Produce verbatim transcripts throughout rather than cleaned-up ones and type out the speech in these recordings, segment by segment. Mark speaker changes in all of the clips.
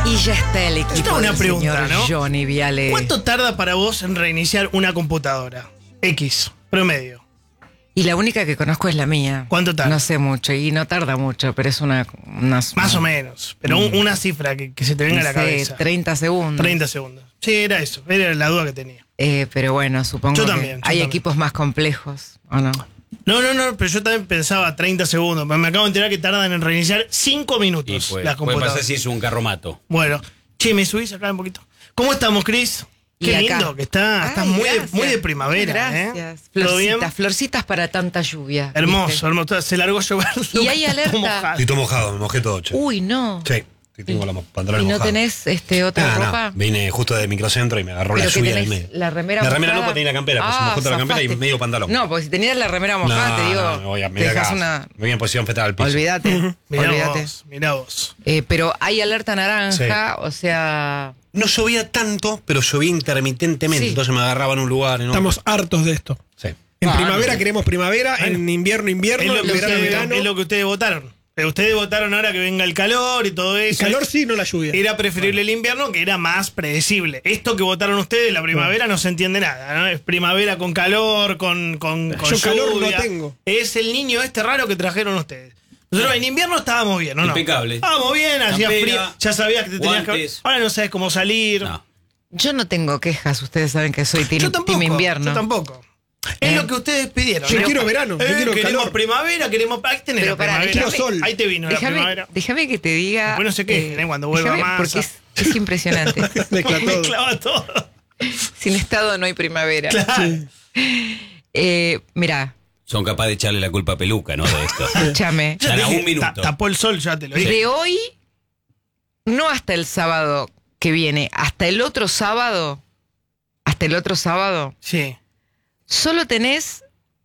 Speaker 1: Y ya está el equipo.
Speaker 2: Yo tengo una
Speaker 1: del
Speaker 2: pregunta,
Speaker 1: señor
Speaker 2: ¿no?
Speaker 1: Johnny Viale.
Speaker 2: ¿Cuánto tarda para vos en reiniciar una computadora? X, promedio.
Speaker 1: Y la única que conozco es la mía.
Speaker 2: ¿Cuánto tarda?
Speaker 1: No sé mucho, y no tarda mucho, pero es una... una
Speaker 2: Más o menos, pero un- una cifra que, que se te venga a la
Speaker 1: no sé,
Speaker 2: cabeza.
Speaker 1: treinta segundos.
Speaker 2: treinta segundos. Sí, era eso, era la duda que tenía.
Speaker 1: Eh, pero bueno, supongo
Speaker 2: Yo
Speaker 1: que
Speaker 2: también, yo
Speaker 1: hay
Speaker 2: también.
Speaker 1: equipos más complejos, ¿o no?
Speaker 2: No, no, no, pero yo también pensaba treinta segundos. Pero me acabo de enterar que tardan en reiniciar cinco
Speaker 3: Y
Speaker 2: minutos
Speaker 3: puede,
Speaker 2: las
Speaker 3: puede
Speaker 2: computadoras.
Speaker 3: pasar si es un carromato.
Speaker 2: Bueno, che, me subís acá un poquito. ¿Cómo estamos, Cris?
Speaker 1: Y
Speaker 2: Qué
Speaker 1: acá.
Speaker 2: lindo que está.
Speaker 1: Ay,
Speaker 2: Estás muy de,
Speaker 1: gracias.
Speaker 2: muy de primavera,
Speaker 1: Gracias.
Speaker 2: ¿eh? ¿Todo bien?
Speaker 1: Florcitas, florcitas para tanta lluvia.
Speaker 2: Hermoso,
Speaker 1: ¿viste?
Speaker 2: hermoso. Se largó a llover.
Speaker 1: Y hay
Speaker 2: Está
Speaker 1: alerta.
Speaker 2: mojado.
Speaker 4: Estoy todo mojado, me mojé todo, che.
Speaker 1: Uy, no.
Speaker 4: Sí, sí, tengo los
Speaker 1: ¿Y
Speaker 4: pantalones
Speaker 1: no
Speaker 4: mojados.
Speaker 1: tenés este, otra
Speaker 4: Ah,
Speaker 1: ropa?
Speaker 4: no, vine justo de microcentro y me agarró la
Speaker 1: Pero que
Speaker 4: lluvia del
Speaker 1: tenés
Speaker 4: medio.
Speaker 1: la remera
Speaker 4: La remera no,
Speaker 1: mojada.
Speaker 4: porque tenía la campera, pues se
Speaker 1: Ah,
Speaker 4: mojó toda la campera y
Speaker 1: zafaste.
Speaker 4: medio pantalón.
Speaker 1: No, porque si tenías la remera mojada,
Speaker 4: no,
Speaker 1: te digo,
Speaker 4: no, me voy a, me
Speaker 1: te
Speaker 4: voy a
Speaker 1: dejas
Speaker 4: casa.
Speaker 1: una...
Speaker 4: Me voy en posición fetal al piso.
Speaker 1: Olvídate,
Speaker 2: Mirá
Speaker 1: olvídate.
Speaker 2: vos, mirá vos.
Speaker 1: Eh, pero hay alerta naranja, o sea...
Speaker 4: No llovía tanto, pero llovía intermitentemente.
Speaker 1: Sí.
Speaker 4: Entonces me agarraba en un lugar. ¿no?
Speaker 5: Estamos hartos de esto.
Speaker 4: Sí.
Speaker 5: En
Speaker 1: Ah,
Speaker 5: primavera
Speaker 1: no.
Speaker 5: queremos primavera, en invierno,
Speaker 2: Es
Speaker 5: invierno,
Speaker 2: lo,
Speaker 5: en
Speaker 2: que
Speaker 5: verano,
Speaker 2: ustedes,
Speaker 5: verano.
Speaker 2: es lo que ustedes votaron. Pero ustedes votaron ahora que venga el calor y todo
Speaker 5: El
Speaker 2: eso.
Speaker 5: calor sí, no la lluvia.
Speaker 2: Era preferible el invierno, que era más predecible. Esto que votaron ustedes, la primavera, no se entiende nada, ¿no? Es primavera con calor, con, con, con
Speaker 5: Yo calor no
Speaker 2: lluvia.
Speaker 5: tengo.
Speaker 2: Es el niño este raro que trajeron ustedes. Nosotros en invierno estábamos bien, ¿no? no?
Speaker 3: Impecable.
Speaker 2: Estábamos bien, hacía
Speaker 3: Campera,
Speaker 2: frío. Ya sabías que te tenías que...
Speaker 3: guantes.
Speaker 2: Ahora no sabes cómo salir.
Speaker 3: No.
Speaker 1: Yo no tengo quejas, ustedes saben que soy team,
Speaker 2: Yo tampoco.
Speaker 1: team invierno.
Speaker 2: Yo tampoco. Es
Speaker 1: Eh.
Speaker 2: lo que ustedes pidieron.
Speaker 5: Yo
Speaker 2: ¿no?
Speaker 5: quiero verano, yo
Speaker 2: Eh,
Speaker 5: quiero
Speaker 2: queremos
Speaker 5: calor.
Speaker 2: primavera, queremos... Ahí tenés
Speaker 1: Pero
Speaker 2: la
Speaker 1: pará,
Speaker 2: primavera.
Speaker 5: quiero sol.
Speaker 2: Ahí te vino la
Speaker 1: Déjame,
Speaker 2: primavera.
Speaker 1: déjame que te diga...
Speaker 2: Después no se quejen, ¿eh? Cuando vuelva
Speaker 1: déjame,
Speaker 2: más.
Speaker 1: Porque es, es impresionante.
Speaker 5: Mezcla todo.
Speaker 2: Mezclaba todo.
Speaker 1: Sin estado no hay primavera.
Speaker 2: Claro.
Speaker 1: Eh, mirá,
Speaker 3: Son capaces de echarle la culpa a Peluca, ¿no? De esto.
Speaker 1: escúchame.
Speaker 2: Ya
Speaker 3: Dale,
Speaker 2: te
Speaker 3: un
Speaker 2: dije,
Speaker 3: minuto.
Speaker 2: ta- tapó el sol, ya te lo dije.
Speaker 1: De hoy, no hasta el sábado que viene, hasta el otro sábado, hasta el otro sábado,
Speaker 2: Sí.
Speaker 1: solo tenés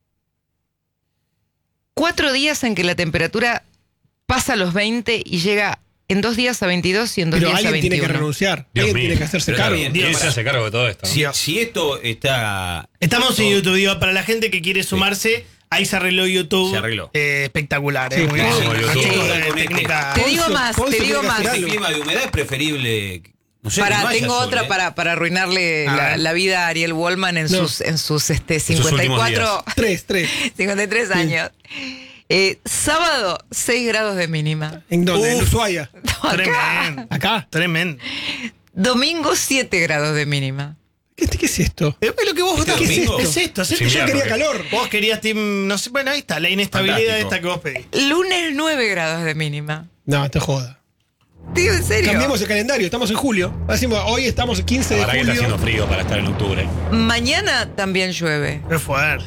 Speaker 1: cuatro días en que la temperatura pasa los veinte y llega en dos días a veintidós y en dos
Speaker 5: Pero
Speaker 1: días a
Speaker 5: alguien tiene
Speaker 1: veintiuno.
Speaker 5: que renunciar.
Speaker 4: Dios
Speaker 5: alguien
Speaker 4: mío.
Speaker 5: tiene que hacerse
Speaker 3: Pero
Speaker 5: cargo.
Speaker 3: está bien.
Speaker 4: ¿Quién
Speaker 3: Dios,
Speaker 4: se hace cargo de todo esto? ¿no?
Speaker 3: Si, si esto está...
Speaker 2: Estamos en YouTube, digo, para la gente que quiere sumarse, ahí se arregló YouTube.
Speaker 3: Se arregló.
Speaker 2: Eh, espectacular,
Speaker 5: Sí,
Speaker 2: eh, muy
Speaker 5: claro.
Speaker 2: bien.
Speaker 4: Como YouTube.
Speaker 2: Chicos
Speaker 3: Sí.
Speaker 2: de técnica.
Speaker 1: Te digo
Speaker 5: Ponce-
Speaker 1: más,
Speaker 5: Ponce
Speaker 1: te digo
Speaker 5: tiene que hacer
Speaker 1: más.
Speaker 3: Este
Speaker 5: algo.
Speaker 3: clima de humedad es preferible... No sé,
Speaker 1: Para,
Speaker 3: que no haya
Speaker 1: tengo
Speaker 3: sol,
Speaker 1: otra
Speaker 3: ¿eh?
Speaker 1: para, para arruinarle
Speaker 2: A
Speaker 1: la,
Speaker 2: ver.
Speaker 1: la vida a Ariel Wallman en
Speaker 5: No.
Speaker 1: sus, en sus este,
Speaker 4: sus
Speaker 1: cincuenta y
Speaker 4: últimos
Speaker 1: cuatro,
Speaker 5: Tres, tres.
Speaker 1: cincuenta y tres años. Eh, sábado, seis grados de mínima.
Speaker 5: ¿En dónde? En
Speaker 2: Uf.
Speaker 5: Ushuaia.
Speaker 1: Acá.
Speaker 2: Tremendo.
Speaker 5: Acá.
Speaker 2: Tremendo.
Speaker 1: Domingo, siete grados de mínima.
Speaker 5: ¿Qué, qué es esto?
Speaker 2: Es lo que vos
Speaker 3: ¿Este
Speaker 2: votaste.
Speaker 3: domingo?
Speaker 2: Es esto, es
Speaker 4: Es
Speaker 2: esto.
Speaker 5: Yo
Speaker 4: invierno,
Speaker 5: quería
Speaker 4: ¿qué?
Speaker 5: calor.
Speaker 2: Vos querías, team, no sé, bueno, ahí está, la inestabilidad
Speaker 3: Fantástico.
Speaker 2: esta que vos pedís.
Speaker 1: Lunes, nueve grados de mínima.
Speaker 5: No, te joda.
Speaker 1: Digo, en serio.
Speaker 5: Cambiemos el calendario, estamos en julio. Decimos, hoy estamos el quince
Speaker 4: La
Speaker 5: de
Speaker 4: verdad que está haciendo
Speaker 5: julio.
Speaker 4: frío para estar en octubre.
Speaker 1: Mañana también llueve.
Speaker 2: Qué fuerte.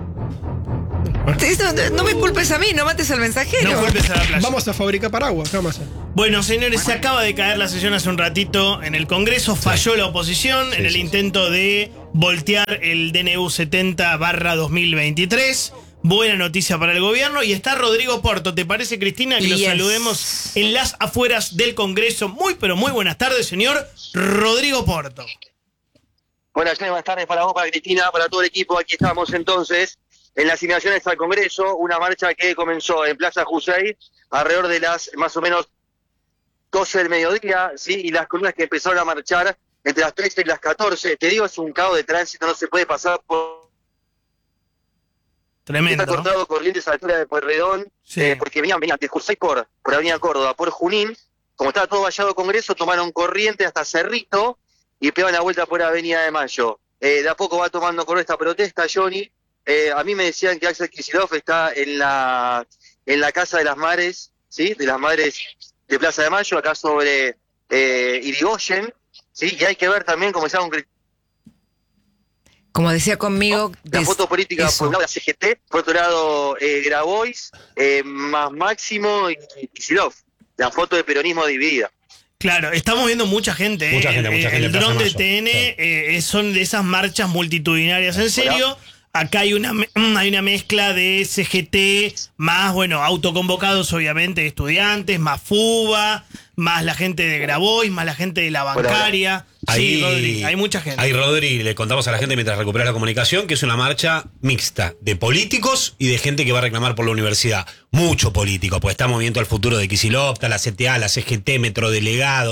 Speaker 1: Eso, no, no me culpes a mí, no mates al mensajero.
Speaker 2: No vuelves a la playa.
Speaker 5: Vamos a fabricar paraguas, ¿qué vamos a hacer?
Speaker 2: Bueno, señores, se acaba de caer la sesión hace un ratito en el Congreso. Falló la oposición
Speaker 4: Sí,
Speaker 2: en el
Speaker 4: sí,
Speaker 2: intento de voltear el D N U setenta barra dos mil veintitrés. Buena noticia para el gobierno. Y está Rodrigo Porto. ¿Te parece, Cristina, que lo
Speaker 1: Yes.
Speaker 2: saludemos en las afueras del Congreso? Muy, pero muy buenas tardes, señor Rodrigo Porto.
Speaker 6: Buenas, buenas tardes para vos, para Cristina, para todo el equipo. Aquí estamos entonces en las asignaciones al Congreso, una marcha que comenzó en Plaza Jusey alrededor de las más o menos doce del mediodía, ¿sí? Y las columnas que empezaron a marchar entre las trece y las catorce. Te digo, es un caos de tránsito, no se puede pasar por...
Speaker 2: Tremendo.
Speaker 6: Está cortado Corrientes a la altura de Pueyrredón,
Speaker 2: Sí.
Speaker 6: eh, porque venían, venían de Jusey por, por Avenida Córdoba, por Junín. Como estaba todo vallado Congreso, tomaron corriente hasta Cerrito y pegaron la vuelta por Avenida de Mayo. Eh, de a poco va tomando color esta protesta, Johnny. Eh, a mí me decían que Axel Kicillof está en la en la Casa de las Madres, ¿sí? De las Madres de Plaza de Mayo, acá sobre eh, Irigoyen, ¿sí? Y hay que ver también, como decía un
Speaker 1: Como decía conmigo,
Speaker 6: la
Speaker 1: des-
Speaker 6: foto política
Speaker 1: eso.
Speaker 6: por un lado la C G T, por otro lado eh, Grabois, eh, más Máximo y Kicillof. La foto de peronismo dividida.
Speaker 2: Claro, estamos viendo mucha gente.
Speaker 4: Mucha
Speaker 2: eh.
Speaker 4: gente,
Speaker 2: el,
Speaker 4: mucha gente
Speaker 2: El
Speaker 4: en Plaza
Speaker 2: dron de
Speaker 4: Mayo.
Speaker 2: T N
Speaker 4: Sí.
Speaker 2: eh, son de esas marchas multitudinarias. En serio, acá hay una, me- hay una mezcla de C G T, más, bueno, autoconvocados obviamente, estudiantes, más FUBA, más la gente de Grabois, más la gente de la bancaria. Sí, Rodri, hay mucha gente.
Speaker 4: Ahí, Rodri, le contamos a la gente mientras recuperas la comunicación que es una marcha mixta de políticos y de gente que va a reclamar por la universidad. Mucho político, pues está Movimiento al Futuro de Kicillof, está la C T A, la C G T, Metrodelegados,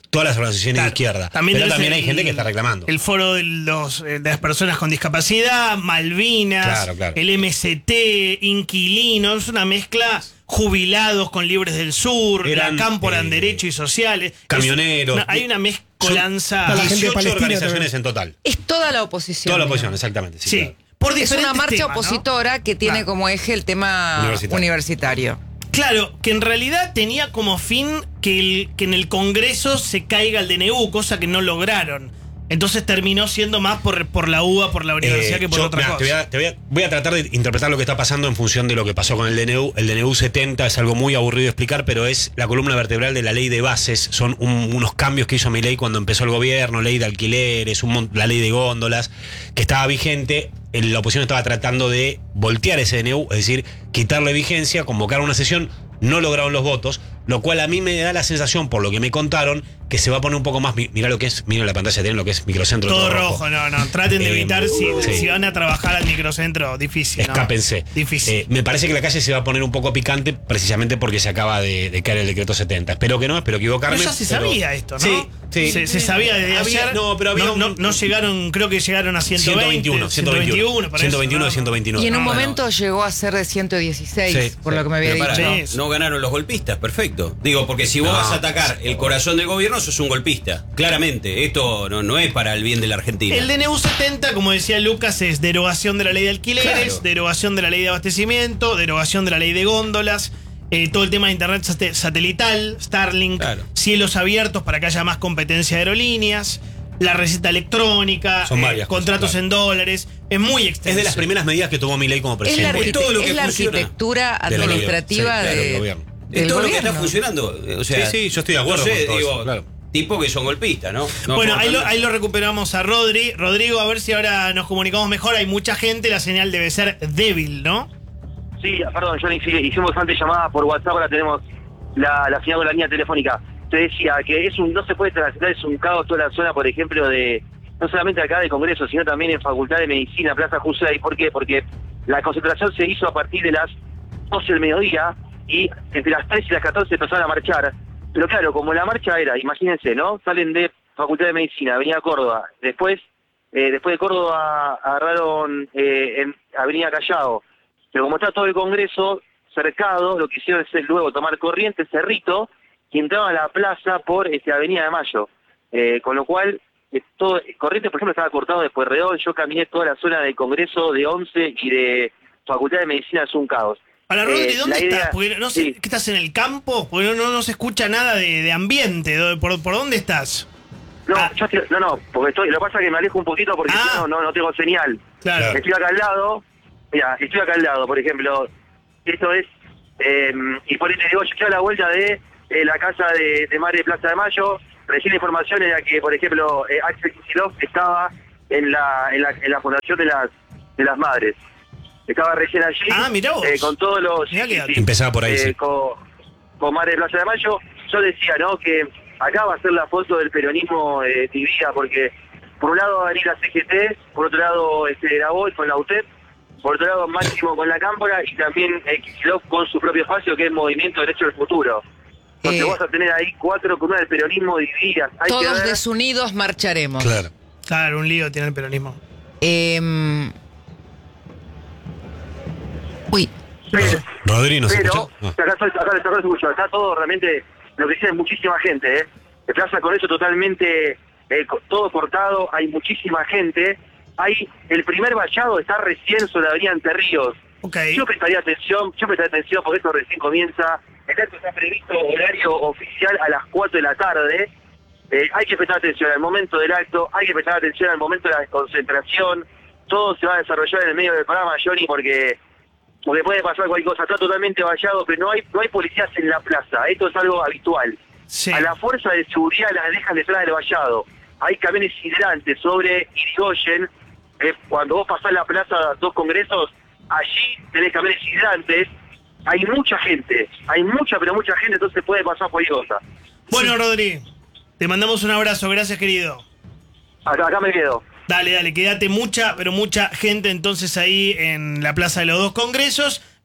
Speaker 4: todas las organizaciones
Speaker 2: Claro,
Speaker 4: de izquierda.
Speaker 2: también
Speaker 4: Pero
Speaker 2: tenés
Speaker 4: también hay
Speaker 2: el-
Speaker 4: gente que está reclamando.
Speaker 2: El foro de, los, eh, de las personas con discapacidad, Malvinas,
Speaker 4: Claro, claro.
Speaker 2: el M S T, inquilinos, una mezcla, jubilados con Libres del Sur,
Speaker 4: Eran,
Speaker 2: la Cámpora en
Speaker 4: eh,
Speaker 2: Derechos y Sociales.
Speaker 4: camioneros.
Speaker 2: Es una- hay una mezcolanza.
Speaker 5: Son- la gente de
Speaker 4: dieciocho
Speaker 5: Palestina
Speaker 4: organizaciones
Speaker 5: también.
Speaker 4: en total.
Speaker 1: Es toda la oposición.
Speaker 4: Toda la
Speaker 1: digamos.
Speaker 4: oposición, exactamente. Sí,
Speaker 2: Sí,
Speaker 4: claro.
Speaker 2: por
Speaker 1: Es
Speaker 2: diferentes
Speaker 1: una marcha
Speaker 2: temas, ¿no?
Speaker 1: opositora que tiene
Speaker 2: Claro.
Speaker 1: como eje el tema
Speaker 4: Universitario.
Speaker 1: universitario.
Speaker 2: Claro, que en realidad tenía como fin que, el, que en el Congreso se caiga el D N U, cosa que no lograron. Entonces terminó siendo más por, por la U B A, por la universidad,
Speaker 4: Eh,
Speaker 2: que por
Speaker 4: yo,
Speaker 2: otra
Speaker 4: mirá,
Speaker 2: cosa.
Speaker 4: te voy, a, te voy a- voy a tratar de interpretar lo que está pasando en función de lo que pasó con el D N U. El D N U setenta es algo muy aburrido de explicar, pero es la columna vertebral de la ley de bases. Son un- unos cambios que hizo Milei cuando empezó el gobierno, ley de alquileres, un mon- la ley de góndolas, que estaba vigente. El- La oposición estaba tratando de voltear ese D N U, es decir, quitarle vigencia, convocar una sesión. No lograron los votos, lo cual a mí me da la sensación, por lo que me contaron, que se va a poner un poco más. mi- Mirá lo que es, miren la pantalla, tienen lo que es microcentro.
Speaker 2: Todo rojo, no, no. Traten de
Speaker 4: Eh,
Speaker 2: evitar si,
Speaker 4: sí.
Speaker 2: si van a trabajar al microcentro, difícil. ¿no?
Speaker 4: Escápense.
Speaker 2: Difícil.
Speaker 4: Eh, me parece que la calle se va a poner un poco picante precisamente porque se acaba de, de caer el decreto setenta. Espero que no, espero equivocarme.
Speaker 2: Pero ya se
Speaker 4: pero-
Speaker 2: sabía esto, ¿no?
Speaker 4: Sí, sí.
Speaker 2: Se, se sabía desde
Speaker 4: Había-
Speaker 2: ayer.
Speaker 4: no, pero había
Speaker 2: no,
Speaker 4: un-
Speaker 2: no- no llegaron, creo que llegaron a ciento veinte,
Speaker 4: ciento veintiuno, ciento veintiuno,
Speaker 2: por
Speaker 4: ciento
Speaker 2: eso,
Speaker 4: veintiuno de
Speaker 2: ¿no?
Speaker 4: ciento veintinueve.
Speaker 1: Y en un
Speaker 3: bueno.
Speaker 1: momento llegó a ser de ciento dieciséis,
Speaker 4: Sí,
Speaker 1: por
Speaker 4: sí.
Speaker 1: lo que me había
Speaker 3: Pero
Speaker 1: dicho.
Speaker 3: pará,
Speaker 2: Sí.
Speaker 3: no, no ganaron los golpistas, perfecto. Digo, porque si vos
Speaker 4: No.
Speaker 3: vas a atacar el corazón del gobierno, sos un golpista. Claramente, esto no, no es para el bien de la Argentina.
Speaker 2: El D N U setenta, como decía Lucas, es derogación de la ley de alquileres,
Speaker 3: Claro.
Speaker 2: derogación de la ley de abastecimiento, derogación de la ley de góndolas, eh, todo el tema de internet sate- satelital, Starlink,
Speaker 3: Claro.
Speaker 2: cielos abiertos para que haya más competencia de aerolíneas, la receta electrónica,
Speaker 4: Son
Speaker 2: eh,
Speaker 4: varias cosas,
Speaker 2: contratos
Speaker 4: claro.
Speaker 2: en dólares. Es muy extenso.
Speaker 4: Es de las primeras medidas que tomó Milei como
Speaker 1: Es la,
Speaker 4: presidente.
Speaker 1: arquite-
Speaker 3: todo lo que
Speaker 1: es la
Speaker 3: funciona
Speaker 1: arquitectura
Speaker 4: de la
Speaker 1: administrativa
Speaker 4: gobierno. Sí, claro,
Speaker 1: de,
Speaker 4: del gobierno.
Speaker 3: Es
Speaker 1: del
Speaker 3: todo lo que
Speaker 1: gobierno.
Speaker 3: está funcionando. O sea,
Speaker 4: Sí, sí, yo estoy de acuerdo
Speaker 3: no sé,
Speaker 4: con todo
Speaker 3: digo,
Speaker 4: eso, claro.
Speaker 3: Tipo que son golpistas, ¿no? No
Speaker 2: Bueno,
Speaker 3: aportan
Speaker 2: ahí lo,
Speaker 3: nada.
Speaker 2: ahí lo recuperamos a Rodri. Rodrigo, a ver si ahora nos comunicamos mejor. Hay mucha gente, la señal debe ser débil, ¿no?
Speaker 6: Sí, perdón, Johnny, sí, hicimos antes llamada por WhatsApp, ahora tenemos la, la señal con la línea telefónica. Te decía que es un no se puede transitar, es un caos toda la zona, por ejemplo, de no solamente acá de Congreso, sino también en Facultad de Medicina, Plaza Jusey. ¿Por qué? Porque la concentración se hizo a partir de las doce del mediodía y entre las tres y las catorce empezaron a marchar. Pero claro, como la marcha era, imagínense, ¿no? Salen de Facultad de Medicina, Avenida Córdoba, después eh, después de Córdoba agarraron eh, en Avenida Callao, pero como está todo el Congreso cercado, lo que hicieron es luego tomar Corrientes, Cerrito, y entraban a la plaza por este, Avenida de Mayo, eh, con lo cual eh, todo, Corrientes, por ejemplo, estaba cortado de Pueyrredón. Yo caminé toda la zona del Congreso de Once y de Facultad de Medicina, es un caos.
Speaker 2: Para Rodri,
Speaker 6: Eh,
Speaker 2: ¿dónde
Speaker 6: la
Speaker 2: estás?
Speaker 6: idea-
Speaker 2: Porque no sé,
Speaker 6: sí.
Speaker 2: ¿qué estás en el campo? Porque no, no, no se escucha nada de, de ambiente. ¿Dó- ¿Por, ¿Por dónde estás?
Speaker 6: No,
Speaker 2: Ah.
Speaker 6: yo estoy- no, no, porque estoy, lo que pasa es que me alejo un poquito porque
Speaker 2: Ah.
Speaker 6: si no, no, no tengo señal.
Speaker 2: Claro.
Speaker 6: Estoy acá al lado, mira, estoy acá al lado, por ejemplo, esto es, eh, y por ahí te digo, yo estoy a la vuelta de eh, la casa de, de Madre de Plaza de Mayo. Recién la información era que, por ejemplo, eh, Axel Kicillof estaba en la, en la en la fundación de las de las madres. Estaba recién allí,
Speaker 2: Ah, mirá vos.
Speaker 6: eh, con todos los...
Speaker 2: Mirá que-
Speaker 4: Empezaba por ahí,
Speaker 6: eh,
Speaker 4: sí.
Speaker 6: con, con Madre de Plaza de Mayo. Yo decía, ¿no?, que acá va a ser la foto del peronismo eh, dividida, porque por un lado va a venir la C G T, por otro lado este, la V O I con la U T E P, por otro lado Máximo con la Cámpora y también eh, Kicillof con su propio espacio, que es Movimiento Derecho del Futuro. Entonces
Speaker 1: Eh,
Speaker 6: vas a tener ahí cuatro columnas del peronismo divididas. Hay que
Speaker 1: Todos
Speaker 6: ver-
Speaker 1: desunidos marcharemos.
Speaker 4: Claro.
Speaker 2: Claro, un lío tiene el peronismo.
Speaker 1: Em, uy,
Speaker 6: Pero,
Speaker 4: Rodri, ¿nos
Speaker 6: pero
Speaker 4: escucha? Ah.
Speaker 6: acá, estoy- acá, acá se escucha, está todo realmente, lo que dice es muchísima gente, ¿eh? De Plaza Congreso totalmente, eh, co- todo cortado, hay muchísima gente. Hay, el primer vallado está recién sobre la avenida Entre Ríos.
Speaker 2: Ok.
Speaker 6: Yo prestaría atención, yo prestaría atención porque esto recién comienza. El acto está previsto horario oficial a las cuatro de la tarde. Eh, hay que prestar atención al momento del acto, hay que prestar atención al momento de la concentración. Todo se va a desarrollar en el medio del programa, Johnny, porque porque puede pasar cualquier cosa. Está totalmente vallado, pero no hay no hay policías en la plaza. Esto es algo habitual.
Speaker 2: Sí.
Speaker 6: A la fuerza de seguridad las dejan detrás del vallado. Hay camiones hidrantes sobre Irigoyen. Eh, cuando vos pasás la plaza dos congresos, allí tenés camiones hidrantes. Hay mucha gente, hay mucha, pero mucha gente, entonces puede pasar cualquier cosa.
Speaker 2: Bueno, Rodri, te mandamos un abrazo. Gracias, querido.
Speaker 6: Acá, acá me quedo.
Speaker 2: Dale, dale, quédate mucha, pero mucha gente entonces ahí en la Plaza de los Dos Congresos.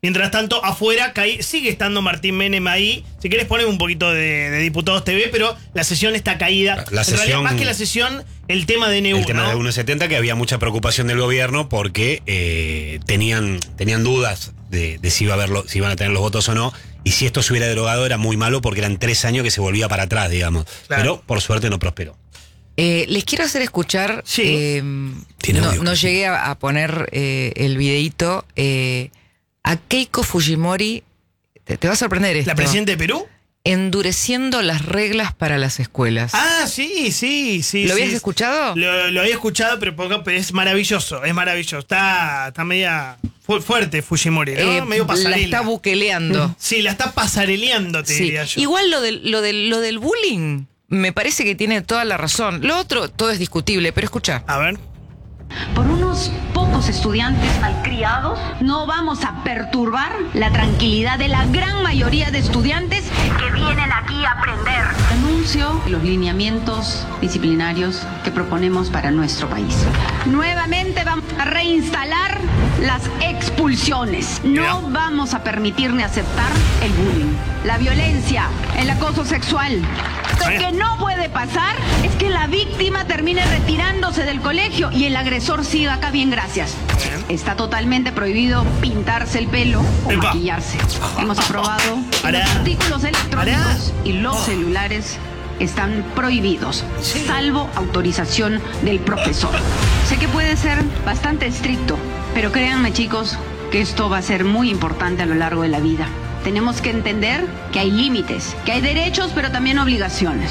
Speaker 2: Mientras tanto, afuera caí, sigue estando Martín Menem ahí. Si querés poner un poquito de, de Diputados T V, pero la sesión está caída.
Speaker 4: La
Speaker 2: en realidad,
Speaker 4: sesión-
Speaker 2: más que la sesión, el tema de N U,
Speaker 4: El tema
Speaker 2: ¿no?
Speaker 4: de uno setenta, que había mucha preocupación del gobierno porque eh, tenían, tenían dudas de, de si, iba a haber lo- si iban a tener los votos o no. Y si esto se hubiera derogado era muy malo porque eran tres años que se volvía para atrás, digamos.
Speaker 2: Claro.
Speaker 4: Pero por suerte no prosperó.
Speaker 1: Eh, les quiero hacer escuchar.
Speaker 2: Sí.
Speaker 1: eh,
Speaker 4: Tiene
Speaker 1: no
Speaker 4: audio,
Speaker 1: no
Speaker 4: sí.
Speaker 1: llegué a, a poner eh, el videíto. eh, a Keiko Fujimori. Te, te va a sorprender esto.
Speaker 2: ¿La presidenta de Perú?
Speaker 1: Endureciendo las reglas para las escuelas.
Speaker 2: Ah, sí, sí, sí.
Speaker 1: ¿Lo
Speaker 2: sí.
Speaker 1: habías escuchado?
Speaker 2: Lo, lo había escuchado, pero, poco- pero es maravilloso, es maravilloso. Está, está media fu- fuerte Fujimori, ¿no?
Speaker 1: Eh,
Speaker 2: Medio
Speaker 1: la
Speaker 2: pasarela.
Speaker 1: está buqueleando.
Speaker 2: Sí, la está pasareleando, te
Speaker 1: Sí.
Speaker 2: diría yo.
Speaker 1: Igual lo del, lo, del, lo del bullying, me parece que tiene toda la razón. Lo otro, todo es discutible, pero escucha.
Speaker 2: A ver.
Speaker 7: Por unos pocos estudiantes malcriados, no vamos a perturbar la tranquilidad de la gran mayoría de estudiantes que vienen aquí a aprender. Anuncio los lineamientos disciplinarios que proponemos para nuestro país. Nuevamente vamos a reinstalar las expulsiones. No vamos a permitir ni aceptar el bullying, la violencia, el acoso sexual. Lo que no puede pasar es que la víctima termine retirándose del colegio y el agresor siga acá bien, gracias. Está totalmente prohibido pintarse el pelo o
Speaker 2: Epa.
Speaker 7: maquillarse. Hemos aprobado que
Speaker 2: Ará.
Speaker 7: los artículos electrónicos
Speaker 2: Ará.
Speaker 7: y los
Speaker 2: Oh.
Speaker 7: celulares están prohibidos, salvo autorización del profesor. Sé que puede ser bastante estricto, pero créanme, chicos, que esto va a ser muy importante a lo largo de la vida. Tenemos que entender que hay límites, que hay derechos, pero también obligaciones.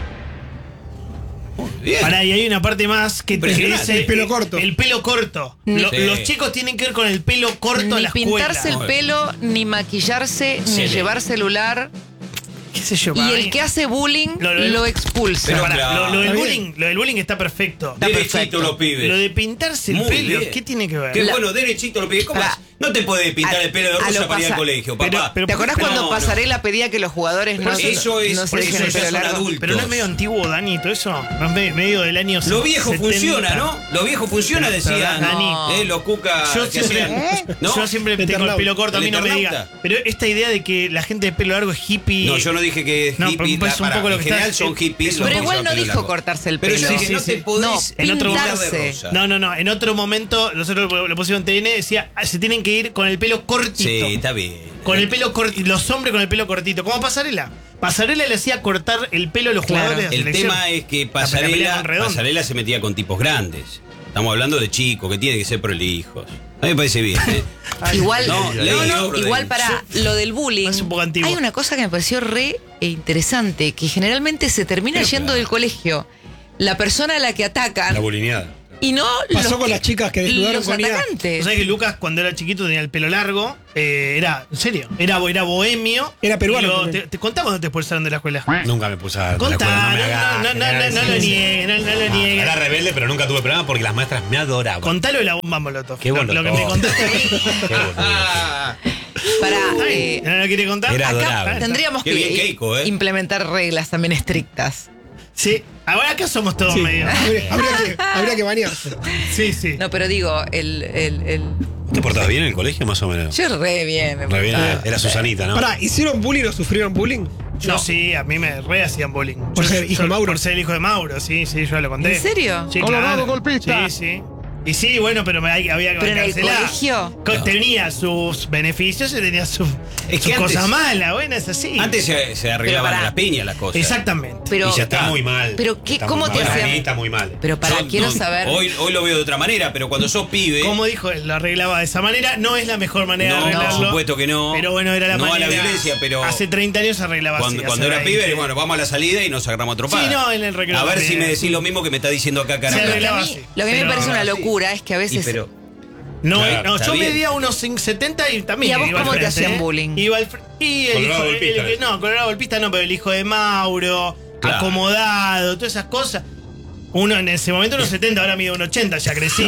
Speaker 3: Bien.
Speaker 2: Pará, y hay una parte más que te
Speaker 3: Impresionante.
Speaker 2: dice
Speaker 5: El pelo corto.
Speaker 2: El pelo corto.
Speaker 1: Ni-
Speaker 2: Lo-
Speaker 3: Sí.
Speaker 2: Los chicos tienen que ir con el pelo corto a
Speaker 1: Ni
Speaker 2: la escuela.
Speaker 1: pintarse el pelo, ni maquillarse, ni
Speaker 3: Sí.
Speaker 1: llevar celular.
Speaker 2: ¿Qué sé yo?
Speaker 1: Y
Speaker 2: para
Speaker 1: el
Speaker 2: mí-
Speaker 1: que hace bullying
Speaker 2: Lo-
Speaker 1: lo,
Speaker 2: lo-
Speaker 1: expulsa.
Speaker 3: Pero
Speaker 2: Pará,
Speaker 3: claro.
Speaker 2: lo, lo del
Speaker 5: Está bien.
Speaker 2: bullying, lo del bullying está perfecto.
Speaker 1: Está
Speaker 3: Derechito
Speaker 1: perfecto.
Speaker 3: los pibes.
Speaker 2: Lo de pintarse el
Speaker 3: Muy
Speaker 2: pelo,
Speaker 3: bien.
Speaker 2: ¿qué tiene que ver?
Speaker 3: Qué
Speaker 1: La-
Speaker 3: bueno, derechito los pibes. ¿Cómo
Speaker 1: Pará.
Speaker 3: es? No te puede pintar
Speaker 1: A-
Speaker 3: el pelo de
Speaker 1: a
Speaker 3: rosa
Speaker 1: lo
Speaker 3: para ir al
Speaker 1: pasa-
Speaker 3: colegio,
Speaker 2: pero-
Speaker 3: papá.
Speaker 2: pero-
Speaker 1: ¿Te acordás
Speaker 2: pero
Speaker 1: cuando
Speaker 3: no, no.
Speaker 1: Pasarela pedía que los jugadores no,
Speaker 2: Pero
Speaker 1: se-
Speaker 3: eso es-
Speaker 1: no se
Speaker 3: por
Speaker 1: dejen
Speaker 3: eso
Speaker 1: el
Speaker 3: ya
Speaker 1: pelo
Speaker 3: son
Speaker 1: largo?
Speaker 3: adultos.
Speaker 2: Pero no es medio antiguo, Dani, todo eso. No es me- medio del año
Speaker 3: Lo viejo
Speaker 2: setenta.
Speaker 3: funciona, ¿no? Lo viejo funciona,
Speaker 2: Pero-
Speaker 3: decía.
Speaker 2: pero, Dani,
Speaker 1: No.
Speaker 3: Eh, los cuca
Speaker 2: Yo
Speaker 3: que
Speaker 2: siempre,
Speaker 3: hacían. ¿No?
Speaker 2: yo siempre tengo el
Speaker 5: Eternauta.
Speaker 2: pelo corto, a mí
Speaker 3: ¿El
Speaker 2: no me diga.
Speaker 3: Eternauta?
Speaker 2: Pero esta idea de que la gente de pelo largo es hippie.
Speaker 3: No, yo no dije que
Speaker 2: No,
Speaker 3: hippie,
Speaker 2: pero es un
Speaker 3: pará,
Speaker 2: poco lo
Speaker 3: en
Speaker 2: que
Speaker 3: general
Speaker 2: está-
Speaker 3: son hippies.
Speaker 2: Pero
Speaker 3: los
Speaker 1: Pero
Speaker 3: que
Speaker 1: igual
Speaker 3: usan
Speaker 1: no
Speaker 3: pelo
Speaker 1: dijo
Speaker 3: largo.
Speaker 1: cortarse el
Speaker 3: Pero
Speaker 1: pelo.
Speaker 3: yo dije,
Speaker 2: Sí,
Speaker 3: no
Speaker 2: sí,
Speaker 3: te
Speaker 2: sí.
Speaker 3: podés
Speaker 1: No,
Speaker 2: en otro
Speaker 3: pintar
Speaker 1: pintarse.
Speaker 3: de rosa.
Speaker 2: No, no, no. En otro momento, nosotros lo lo pusimos en T N, decía, ah, se tienen que ir con el pelo cortito.
Speaker 3: Sí, está bien.
Speaker 2: Con el pelo cortito. Los hombres con el pelo cortito. Como Pasarela. Pasarela le hacía cortar el pelo a los
Speaker 1: Claro.
Speaker 2: jugadores de la
Speaker 3: El
Speaker 2: selección.
Speaker 3: tema es que
Speaker 2: La pelea
Speaker 3: Pasarela,
Speaker 2: con Redondo.
Speaker 3: Pasarela se metía con tipos grandes. Estamos hablando de chicos que tienen que ser prolijos. A mí me parece bien. ¿eh?
Speaker 1: Igual,
Speaker 3: No,
Speaker 1: no,
Speaker 3: leí
Speaker 1: no,
Speaker 3: otro
Speaker 1: igual
Speaker 3: de-
Speaker 1: para lo del bullying.
Speaker 2: Es un poco antiguo.
Speaker 1: Hay una cosa que me pareció re e interesante, que generalmente se termina
Speaker 3: Pero
Speaker 1: yendo
Speaker 3: claro.
Speaker 1: del colegio la persona a la que atacan
Speaker 4: La bulineada.
Speaker 1: y no
Speaker 5: Pasó
Speaker 1: los,
Speaker 5: con las chicas que desnudaron
Speaker 1: los
Speaker 5: con I A.
Speaker 1: atacantes.
Speaker 2: O sea que Lucas, cuando era chiquito, tenía el pelo largo. eh, era, en serio, era, bo- era bohemio.
Speaker 5: Era peruano
Speaker 2: Y lo-
Speaker 5: también.
Speaker 2: te, te contá cuando te expulsaron de la escuela.
Speaker 4: Nunca me puse a.
Speaker 2: Contá,
Speaker 4: no, me
Speaker 2: no,
Speaker 4: agarres,
Speaker 2: no, no, no, no, no lo niegues, no, no lo
Speaker 4: No,
Speaker 2: niegues.
Speaker 4: Era rebelde, pero nunca tuve problema porque las maestras me adoraban.
Speaker 2: Contalo de la bomba molotov.
Speaker 4: Qué
Speaker 2: lo,
Speaker 4: bueno
Speaker 2: lo que me
Speaker 4: todo.
Speaker 2: contaste a mí.
Speaker 4: Qué boludo.
Speaker 3: Ah,
Speaker 1: Para,
Speaker 2: Está bien,
Speaker 1: eh,
Speaker 2: ¿no lo quiere contar?
Speaker 4: Era
Speaker 1: acá
Speaker 4: adorable.
Speaker 1: tendríamos
Speaker 3: Qué
Speaker 1: que
Speaker 3: bien Keiko, ¿eh?
Speaker 1: implementar reglas también estrictas.
Speaker 2: Sí. Ahora acá somos todos
Speaker 5: Sí.
Speaker 2: medio.
Speaker 5: Habría, habría que, habría que bañarse.
Speaker 2: Sí, sí.
Speaker 1: No, pero digo, el, el, el-
Speaker 4: ¿Te portabas bien en el colegio, más o menos?
Speaker 1: yo re bien. me
Speaker 4: Re bien,
Speaker 1: portaba.
Speaker 4: era Susanita, ¿no?
Speaker 5: Pará, ¿hicieron bullying o sufrieron bullying?
Speaker 2: Yo sí, a mí me re hacían bullying.
Speaker 5: Por
Speaker 2: Yo-
Speaker 5: ser hijo
Speaker 2: yo-
Speaker 5: de Mauro.
Speaker 2: Por ser el hijo de Mauro, sí, sí, yo ya lo conté.
Speaker 1: ¿En serio?
Speaker 2: Sí,
Speaker 8: Colorado
Speaker 2: claro.
Speaker 8: golpista.
Speaker 2: Sí, sí. Y sí, bueno, pero me hay- había que
Speaker 1: ¿Pero en el
Speaker 2: bancársela.
Speaker 1: colegio?
Speaker 2: Co- Tenía sus beneficios y tenía sus
Speaker 3: Es
Speaker 2: sus
Speaker 3: que
Speaker 2: cosas
Speaker 3: antes-
Speaker 2: malas, bueno, es así.
Speaker 3: Antes se, se arreglaban
Speaker 1: pará.
Speaker 3: a las piñas las cosas.
Speaker 2: Exactamente.
Speaker 1: Pero,
Speaker 4: y ya está muy mal.
Speaker 1: pero qué-
Speaker 4: Está
Speaker 1: ¿cómo
Speaker 4: muy
Speaker 1: te
Speaker 4: mal.
Speaker 1: hacían-
Speaker 4: Para mí está muy mal.
Speaker 1: pero para,
Speaker 3: Yo
Speaker 1: quiero
Speaker 3: no-
Speaker 1: saber.
Speaker 3: Hoy, hoy lo veo de otra manera, pero cuando sos pibe.
Speaker 2: Como dijo él, lo arreglaba de esa manera. No es la mejor manera
Speaker 3: No,
Speaker 2: de arreglarlo.
Speaker 3: por supuesto que no.
Speaker 2: Pero bueno, era la
Speaker 3: No a
Speaker 2: manera.
Speaker 3: la violencia, pero-
Speaker 2: Hace treinta años se arreglaba
Speaker 3: Cuando,
Speaker 2: así.
Speaker 3: cuando
Speaker 2: hace
Speaker 3: era
Speaker 2: veinte.
Speaker 3: pibe, bueno, vamos a la salida y nos agarramos a trompadas.
Speaker 2: Sí, no, en el recreo
Speaker 3: A ver
Speaker 2: también.
Speaker 3: si me decís lo mismo que me está diciendo acá
Speaker 2: Se
Speaker 3: Caracas.
Speaker 2: arreglaba
Speaker 1: Lo que a mí,
Speaker 2: así.
Speaker 1: lo que a mí me
Speaker 2: Pero-
Speaker 1: parece una
Speaker 3: sí.
Speaker 1: locura es que a
Speaker 3: Sí,
Speaker 1: veces
Speaker 3: pero
Speaker 2: No,
Speaker 3: Claro,
Speaker 2: no
Speaker 3: está
Speaker 2: yo
Speaker 3: bien.
Speaker 2: medía unos setenta y también.
Speaker 1: ¿Y a vos
Speaker 2: iba al
Speaker 1: cómo te
Speaker 2: frente,
Speaker 1: hacían
Speaker 2: ¿eh?
Speaker 1: bullying?
Speaker 2: Iba al fr- y el
Speaker 4: Colorado
Speaker 2: hijo,
Speaker 4: golpista,
Speaker 2: el- el-
Speaker 4: ¿no?
Speaker 2: no, Colorado golpista no, pero el hijo de Mauro,
Speaker 3: Claro.
Speaker 2: acomodado, todas esas cosas. Uno en ese momento unos setenta, ahora mido un ochenta, ya crecí.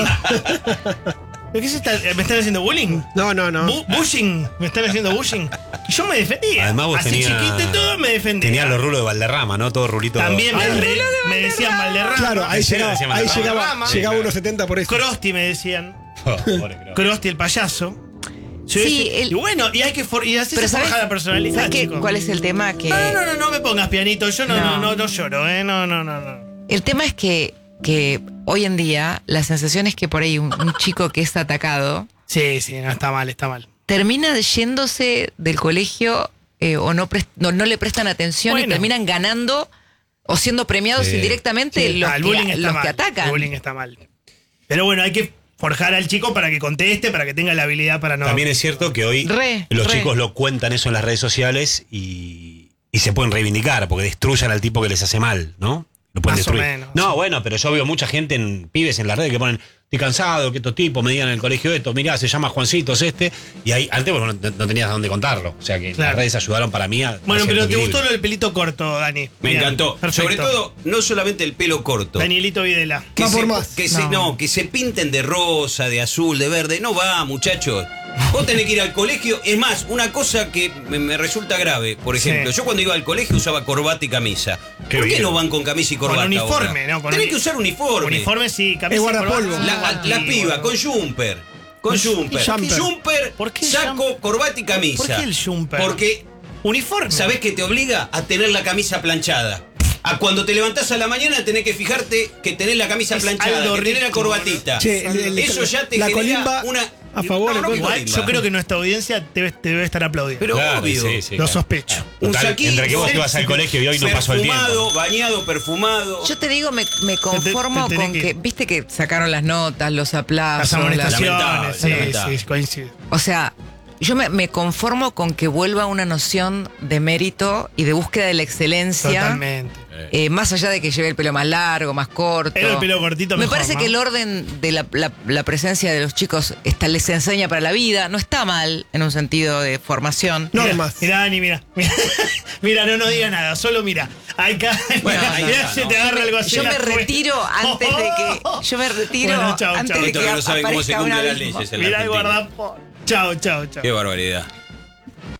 Speaker 2: ¿Pero qué se está, ¿Me están haciendo bullying?
Speaker 5: No, no, no.
Speaker 2: Bu- ¿Bushing? ¿Me están haciendo bushing? Y yo me defendía.
Speaker 4: Además vos
Speaker 2: Así
Speaker 4: tenías.
Speaker 2: chiquito y todo me defendía.
Speaker 4: Tenías los rulos de Valderrama, ¿no? Todo rulito.
Speaker 2: También me,
Speaker 5: Ah,
Speaker 2: me- me decían Valderrama.
Speaker 5: Claro, ahí
Speaker 4: Sí,
Speaker 5: llegaba,
Speaker 4: decíamos
Speaker 5: ahí
Speaker 4: la
Speaker 5: llegaba,
Speaker 2: rama.
Speaker 5: llegaba
Speaker 4: Sí,
Speaker 5: unos setenta por eso.
Speaker 2: Crosti me decían.
Speaker 4: Pobre, creo.
Speaker 2: Crosti el payaso. Sí,
Speaker 1: Sí,
Speaker 2: sí.
Speaker 1: el-
Speaker 2: Y bueno, y hay que for y así
Speaker 1: Pero
Speaker 2: se
Speaker 1: ¿sabes,
Speaker 2: forja la personalidad,
Speaker 1: ¿sabes qué-
Speaker 2: chicos.
Speaker 1: cuál es el tema? Que
Speaker 2: No, no, no, no me pongas pianito. Yo no, no,
Speaker 1: No.
Speaker 2: no, no lloro, ¿eh? No, no, no, no.
Speaker 1: el tema es que, que hoy en día la sensación es que por ahí un, un chico que es atacado
Speaker 2: Sí, sí, no, está mal, está mal.
Speaker 1: termina yéndose del colegio eh, o no, pres- no, no le prestan atención y
Speaker 2: Bueno.
Speaker 1: terminan ganando o siendo premiados
Speaker 4: Sí.
Speaker 1: indirectamente
Speaker 2: Sí,
Speaker 1: los,
Speaker 2: ah, el
Speaker 1: que,
Speaker 2: bullying está
Speaker 1: los
Speaker 2: mal.
Speaker 1: que atacan.
Speaker 2: El bullying está mal. Pero bueno, hay que forjar al chico para que conteste, para que tenga la habilidad para no.
Speaker 4: También es cierto que hoy
Speaker 1: Re,
Speaker 4: los
Speaker 1: re.
Speaker 4: chicos lo cuentan eso en las redes sociales y, y se pueden reivindicar porque destruyan al tipo que les hace mal, ¿no? Lo pueden
Speaker 2: Más o
Speaker 4: destruir.
Speaker 2: menos.
Speaker 4: No, bueno, pero yo veo mucha gente en pibes en las redes que ponen, estoy cansado, que estos tipos me digan en el colegio esto, mirá, se llama Juancito, es este. Y ahí antes bueno, no, no tenías dónde contarlo. O sea que
Speaker 2: Claro.
Speaker 4: las redes ayudaron para mí a.
Speaker 2: Bueno,
Speaker 4: a
Speaker 2: pero
Speaker 4: cierto
Speaker 2: te gustó
Speaker 4: equilibrio.
Speaker 2: lo del pelito corto, Dani.
Speaker 3: Me
Speaker 2: Bien,
Speaker 3: encantó.
Speaker 2: perfecto.
Speaker 3: Sobre todo, no solamente el pelo corto.
Speaker 2: Danielito Videla.
Speaker 3: Que
Speaker 5: Va
Speaker 3: se,
Speaker 5: por más.
Speaker 3: Que se,
Speaker 2: No.
Speaker 3: no, que se pinten de rosa, de azul, de verde. No va, muchachos. Vos tenés que ir al colegio. Es más, una cosa que me, me resulta grave. Por ejemplo,
Speaker 2: Sí.
Speaker 3: yo cuando iba al colegio usaba corbata y camisa.
Speaker 4: Qué
Speaker 3: ¿Por qué
Speaker 4: bien.
Speaker 3: no van con camisa y corbata?
Speaker 2: Con uniforme,
Speaker 3: ahora?
Speaker 2: ¿no? Con
Speaker 3: Tenés
Speaker 2: uni-
Speaker 3: que usar uniforme.
Speaker 2: Uniforme sí, camisa
Speaker 5: Es
Speaker 2: y
Speaker 5: guardapolvo.
Speaker 2: corbata.
Speaker 3: La,
Speaker 2: Ah,
Speaker 3: la
Speaker 2: sí,
Speaker 3: piba,
Speaker 2: bueno.
Speaker 3: con jumper. Con jumper.
Speaker 5: jumper.
Speaker 3: Jumper,
Speaker 2: ¿Por qué
Speaker 3: saco,
Speaker 2: jump-
Speaker 3: corbata y camisa.
Speaker 2: ¿Por qué el jumper?
Speaker 3: Porque,
Speaker 2: Uniforme.
Speaker 3: ¿sabés qué te obliga? A tener la camisa planchada. A cuando te levantás a la mañana tenés que fijarte que tenés la camisa
Speaker 2: Es
Speaker 3: planchada,
Speaker 2: Aldo
Speaker 3: que tenés la
Speaker 2: Rico,
Speaker 3: corbatita.
Speaker 5: Che, el- el-
Speaker 3: Eso ya te
Speaker 5: la
Speaker 3: genera
Speaker 5: colimba
Speaker 3: una...
Speaker 5: a favor,
Speaker 3: No, no,
Speaker 5: en
Speaker 3: ¿qué
Speaker 2: Igual,
Speaker 3: colimba?
Speaker 2: yo creo que nuestra audiencia debe, te debe estar aplaudiendo.
Speaker 3: Pero
Speaker 4: Claro,
Speaker 3: obvio.
Speaker 4: sí, sí,
Speaker 2: Lo
Speaker 4: claro.
Speaker 2: sospecho.
Speaker 3: Un
Speaker 4: Total,
Speaker 3: saquito,
Speaker 4: entre que vos ibas al colegio y hoy no pasó el
Speaker 3: perfumado,
Speaker 4: tiempo.
Speaker 3: bañado, perfumado.
Speaker 1: Yo te digo, me, me conformo
Speaker 2: te tenés
Speaker 1: con
Speaker 2: que-
Speaker 1: que, viste que sacaron las notas, los
Speaker 2: Las
Speaker 1: aplausos,
Speaker 2: amonestaciones.
Speaker 3: Lamentable,
Speaker 2: Sí,
Speaker 3: lamentable.
Speaker 2: sí, coincide.
Speaker 1: o sea, yo me, me conformo con que vuelva una noción de mérito y de búsqueda de la excelencia.
Speaker 2: Totalmente.
Speaker 1: Eh, más allá de que lleve el pelo más largo, más corto.
Speaker 2: Pero el pelo cortito
Speaker 1: Me
Speaker 2: mejor,
Speaker 1: parece
Speaker 2: ¿no?
Speaker 1: que el orden de la, la- la presencia de los chicos está, les enseña para la vida. No está mal en un sentido de formación.
Speaker 5: Normas.
Speaker 2: Mira, Dani, mira. Mira, mira, no nos digas nada, solo mira. Acá,
Speaker 3: Bueno,
Speaker 2: mira,
Speaker 3: ahí
Speaker 2: mira,
Speaker 3: está,
Speaker 2: se
Speaker 3: ¿no?
Speaker 2: te agarra algo así.
Speaker 1: Yo
Speaker 2: en
Speaker 1: me
Speaker 2: la cuesta.
Speaker 1: retiro antes de que. Yo me retiro
Speaker 2: Bueno, chao,
Speaker 1: antes
Speaker 2: chao.
Speaker 1: de
Speaker 3: Esto
Speaker 1: que,
Speaker 3: que no saben cómo se
Speaker 1: aparezca un
Speaker 3: cumplen las
Speaker 1: abismo.
Speaker 3: leyes en la
Speaker 2: Mira el
Speaker 3: Argentina.
Speaker 2: guardapolvo. Chao, chao, chao.
Speaker 3: Qué barbaridad.